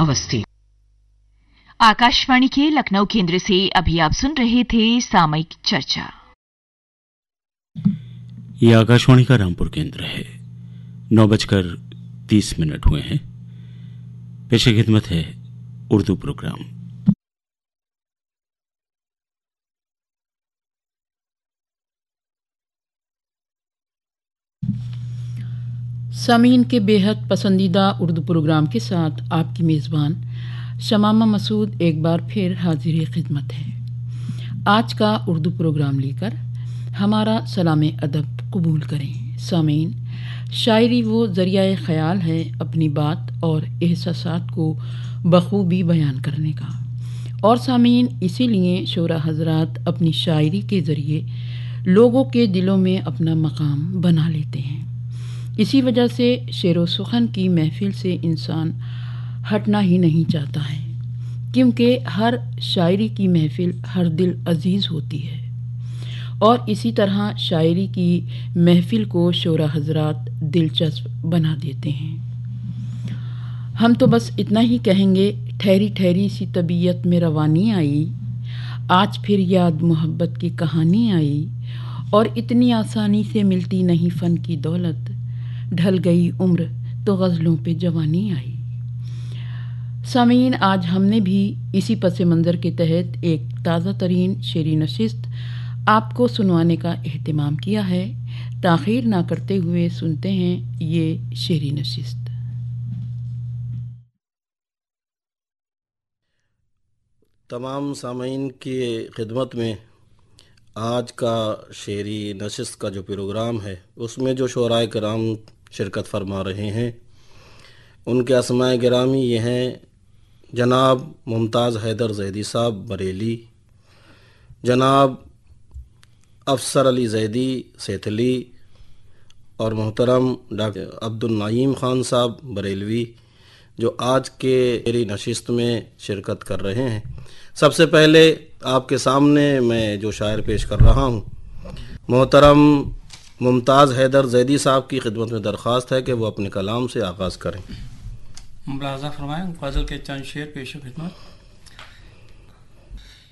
अवस्थी। आकाशवाणी के लखनऊ केंद्र से अभी आप सुन रहे थे सामयिक चर्चा। ये आकाशवाणी का रामपुर केंद्र है। 9:30 हुए हैं। पेश खिदमत है उर्दू प्रोग्राम। सामीन के बेहद पसंदीदा उर्दू प्रोग्राम के साथ आपकी मेज़बान शमामा मसूद एक बार फिर हाजिर खिदमत है। आज का उर्दू प्रोग्राम लेकर हमारा सलाम अदब कबूल करें। सामीन, शायरी वो ज़रिया ख़याल है अपनी बात और एहसासात को बखूबी बयान करने का, और सामीन इसीलिए शोरा हज़रात अपनी शायरी के ज़रिए लोगों के दिलों में अपना मकाम बना लेते हैं। इसी वजह से शेरो सुखन की महफिल से इंसान हटना ही नहीं चाहता है, क्योंकि हर शायरी की महफिल हर दिल अजीज़ होती है, और इसी तरह शायरी की महफिल को शोरा हज़रात दिलचस्प बना देते हैं। हम तो बस इतना ही कहेंगे, ठहरी ठहरी सी तबीयत में रवानी आई, आज फिर याद मोहब्बत की कहानी आई, और इतनी आसानी से मिलती नहीं फ़न की दौलत, ढल गई उम्र तो गज़लों पे जवानी आई। सामीन, आज हमने भी इसी पस मंज़र के तहत एक ताज़ा तरीन शेरी नशिस्त आपको सुनवाने का एहतिमाम किया है। ताख़ीर ना करते हुए सुनते हैं ये शेरी नशिस्त। तमाम सामीन की खिदमत में आज का शेरी नशिस्त का जो प्रोग्राम है, उसमें जो शोराए कराम शिरकत फरमा रहे हैं, उनके अस्माए गिरामी ये हैं जनाब मुमताज़ हैदर ज़ैदी साहब बरेली, जनाब अफसर अली ज़ैदी सेथली, और मोहतरम डॉक्टर अब्दुल नईम ख़ान साहब बरेलवी, जो आज के शेरी नशिस्त में शिरकत कर रहे हैं। सबसे पहले आपके सामने मैं जो शायर पेश कर रहा हूँ, मोहतरम मुमताज़ हैदर ज़ैदी साहब की खिदमत में दरख्वास्त है कि वो अपने कलाम से आगाज़ करें। मुलाज़ा फरमाएं, ग़ज़ल के चंद शेर पेश खिदमत।